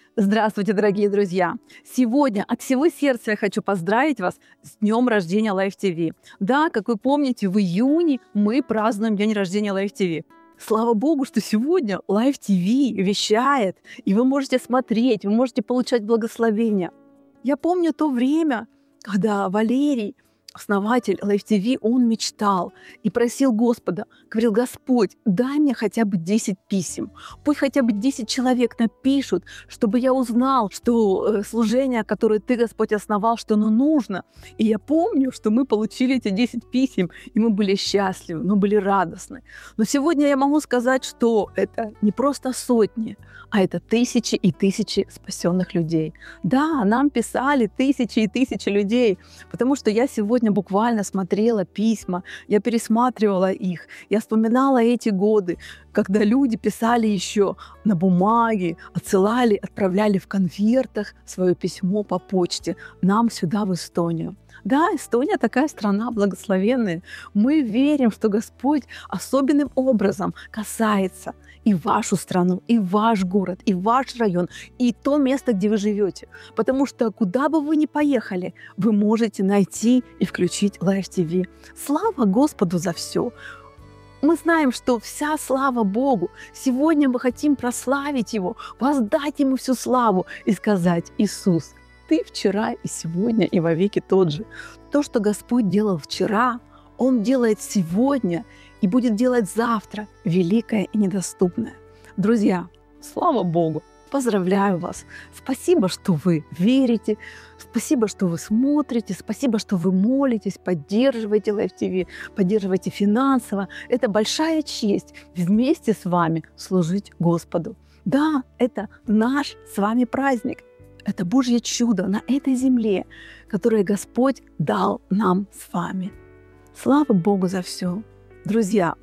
Здравствуйте, дорогие друзья! Сегодня от всего сердца я хочу поздравить вас с днем рождения Life TV. Да, как вы помните, в июне мы празднуем день рождения Life TV. Слава Богу, что сегодня Life TV вещает, и вы можете смотреть, вы можете получать благословения. Я помню то время, когда Валерий, основатель Life TV, он мечтал и просил Господа, говорил: Господь, дай мне хотя бы 10 писем, пусть хотя бы 10 человек напишут, чтобы я узнал, что служение, которое Ты, Господь, основал, что оно нужно. И я помню, что мы получили эти 10 писем, и мы были счастливы, мы были радостны. Но сегодня я могу сказать, что это не просто сотни, а это тысячи и тысячи спасенных людей. Да, нам писали тысячи и тысячи людей, потому что я сегодня буквально смотрела письма, я пересматривала их, я вспоминала эти годы, когда люди писали еще на бумаге, отсылали, отправляли в конвертах свое письмо по почте нам сюда, в Эстонию. Да, Эстония такая страна благословенная. Мы верим, что Господь особенным образом касается и вашу страну, и ваш город, и ваш район, и то место, где вы живете. Потому что куда бы вы ни поехали, вы можете найти и включить Life TV. Слава Господу за все! Мы знаем, что вся слава Богу. Сегодня мы хотим прославить Его, воздать Ему всю славу и сказать: Иисус, Ты вчера и сегодня и вовеки тот же. То, что Господь делал вчера, Он делает сегодня и будет делать завтра великое и недоступное. Друзья, слава Богу! Поздравляю вас! Спасибо, что вы верите, спасибо, что вы смотрите, спасибо, что вы молитесь, поддерживаете Life TV, поддерживаете финансово. Это большая честь вместе с вами служить Господу. Да, это наш с вами праздник. Это Божье чудо на этой земле, которое Господь дал нам с вами. Слава Богу за все! Друзья,